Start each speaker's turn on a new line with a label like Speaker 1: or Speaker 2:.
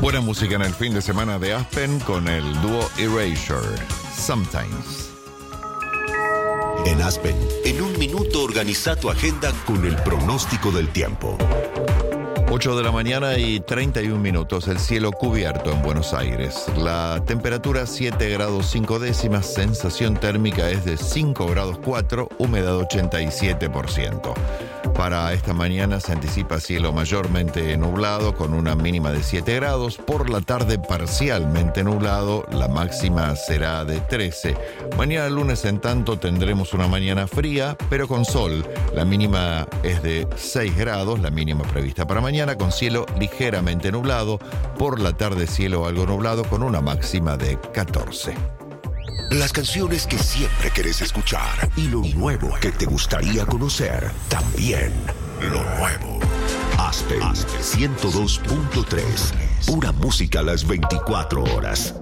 Speaker 1: Buena música en el fin de semana de Aspen con el dúo Erasure, Sometimes.
Speaker 2: En Aspen, en un minuto organiza tu agenda con el pronóstico del tiempo.
Speaker 1: 8 de la mañana y 31 minutos, el cielo cubierto en Buenos Aires. La temperatura 7 grados 5 décimas, sensación térmica es de 5 grados 4, humedad 87%. Para esta mañana se anticipa cielo mayormente nublado con una mínima de 7 grados. Por la tarde parcialmente nublado, la máxima será de 13. Mañana lunes en tanto tendremos una mañana fría, pero con sol. La mínima es de 6 grados, la mínima prevista para mañana, con cielo ligeramente nublado. Por la tarde cielo algo nublado con una máxima de 14.
Speaker 2: Las canciones que siempre querés escuchar y lo nuevo que te gustaría conocer. También lo nuevo. Aspen 102.3. Pura música a las 24 horas.